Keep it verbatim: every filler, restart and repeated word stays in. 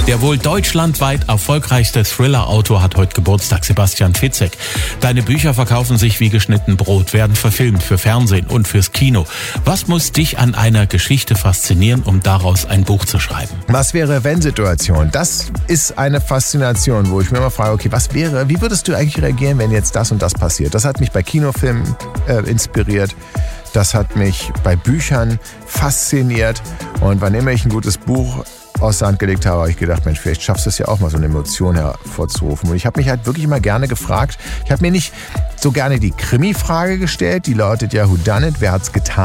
Der wohl deutschlandweit erfolgreichste Thriller-Autor hat heute Geburtstag, Sebastian Fitzek. Deine Bücher verkaufen sich wie geschnitten Brot, werden verfilmt für Fernsehen und fürs Kino. Was muss dich an einer Geschichte faszinieren, um daraus ein Buch zu schreiben? Was wäre, wenn Situation? Das ist eine Faszination, wo ich mir immer frage, okay, was wäre, wie würdest du eigentlich reagieren, wenn jetzt das und das passiert? Das hat mich bei Kinofilmen äh, inspiriert. Das hat mich bei Büchern fasziniert. Und wann immer ich ein gutes Buch aus der Hand gelegt habe, habe ich gedacht, Mensch, vielleicht schaffst du es ja auch mal, so eine Emotion hervorzurufen. Und ich habe mich halt wirklich immer gerne gefragt, ich habe mir nicht so gerne die Krimi-Frage gestellt, die lautet ja, who done it, wer hat's getan?